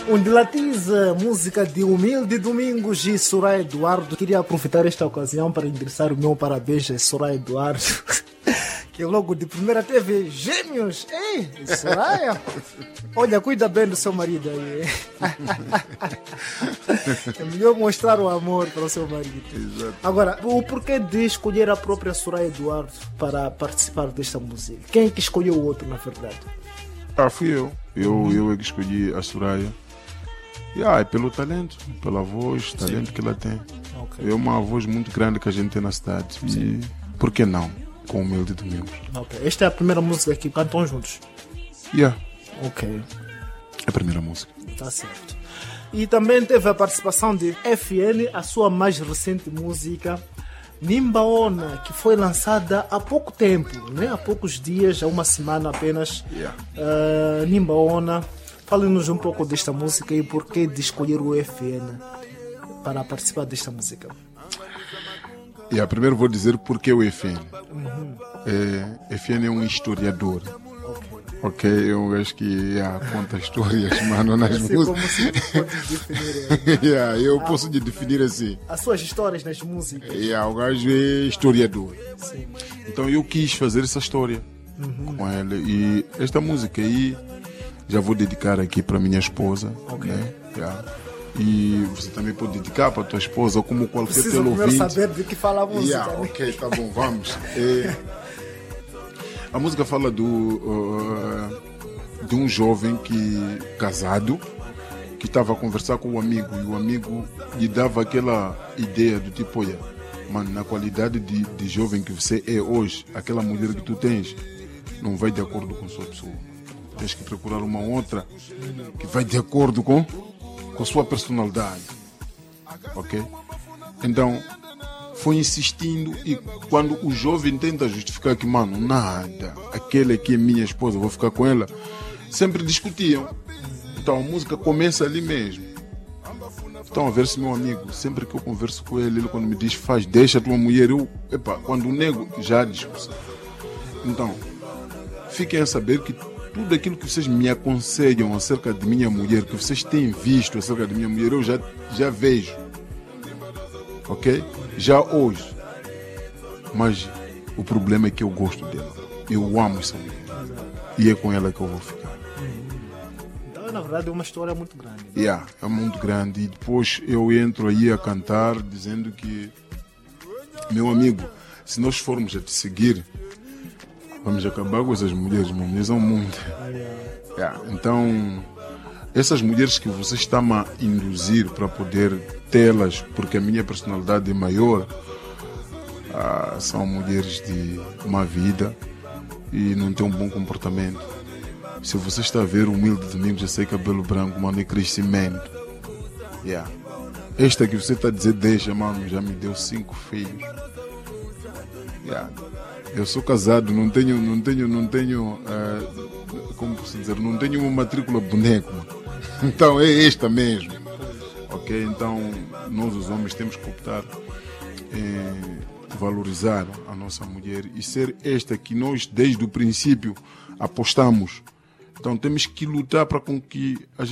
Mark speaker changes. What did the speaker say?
Speaker 1: Onde latiza música de Humilde Domingos e Soraya Eduardo. Queria aproveitar esta ocasião para endereçar o meu parabéns a Soraya Eduardo, que logo de primeira teve gêmeos. Ei, Soraya, olha, cuida bem do seu marido aí. É melhor mostrar o amor para o seu marido.
Speaker 2: Exato.
Speaker 1: Agora, o porquê de escolher a própria Soraya Eduardo para participar desta música? Quem é que escolheu o outro, na verdade?
Speaker 2: Fui eu. Eu é que escolhi a Soraya. É pelo talento, pela voz, talento que ela tem.
Speaker 1: Okay.
Speaker 2: É uma voz muito grande que a gente tem na cidade.
Speaker 1: Sim.
Speaker 2: E por que não? Com Humilde Domingos.
Speaker 1: Okay. Esta é a primeira música que cantam juntos? Ok.
Speaker 2: A primeira música.
Speaker 1: Tá certo. E também teve a participação de FN, a sua mais recente música, Nimbaona, que foi lançada há pouco tempo, né? Há poucos dias, há uma semana apenas. Nimbaona. Fale-nos um pouco desta música e porquê de escolher o FN para participar desta música.
Speaker 2: Primeiro vou dizer porque o FN. FN é um historiador. Ok, eu acho que conta histórias, mano, nas músicas.
Speaker 1: Como se pode definir?
Speaker 2: Eu posso definir assim.
Speaker 1: As suas histórias nas músicas.
Speaker 2: O gajo é historiador.
Speaker 1: Sim.
Speaker 2: Então eu quis fazer essa história com ele. E esta música aí já vou dedicar aqui para minha esposa.
Speaker 1: Ok.
Speaker 2: Né? E você também pode dedicar para tua esposa, como qualquer
Speaker 1: Preciso
Speaker 2: teleouvinte.
Speaker 1: primeiro saber de que fala a música. Né?
Speaker 2: Ok, tá bom, vamos. A música fala de um jovem casado que estava a conversar com o amigo, e o amigo lhe dava aquela ideia do tipo, olha, mano, na qualidade de jovem que você é hoje, aquela mulher que tu tens não vai de acordo com a sua pessoa. Tens que procurar uma outra que vai de acordo com a sua personalidade. Ok? Então foi insistindo, e quando o jovem tenta justificar que, mano, nada, aquela aqui é minha esposa, vou ficar com ela, sempre discutiam. Então a música começa ali mesmo. Então a ver se meu amigo, sempre que eu converso com ele quando me diz, deixa a tua mulher, quando o nego já há discussão. Então, fiquem a saber que tudo aquilo que vocês me aconselham acerca de minha mulher, que vocês têm visto acerca de minha mulher, eu já vejo. Ok? Já hoje. Mas o problema é que eu gosto dela. Eu amo essa mulher. E é com ela que eu vou ficar.
Speaker 1: Então, na verdade, é uma história muito grande. Né?
Speaker 2: É muito grande. E depois eu entro aí a cantar, dizendo que, meu amigo, se nós formos a te seguir, vamos acabar com essas mulheres. Mulheres são muito. Então, essas mulheres que você está a induzir para poder tê-las, porque a minha personalidade é maior, são mulheres de má vida e não têm um bom comportamento. Se você está a ver o Humilde Domingos, já sei, cabelo branco, mano, é crescimento. Esta que você está a dizer, deixa, mano, já me deu 5 filhos. Eu sou casado, não tenho, como posso dizer, não tenho uma matrícula boneco, mano. Então é esta mesmo. Ok? Então nós os homens temos que optar em valorizar a nossa mulher e ser esta que nós desde o princípio apostamos. Então temos que lutar para com que a gente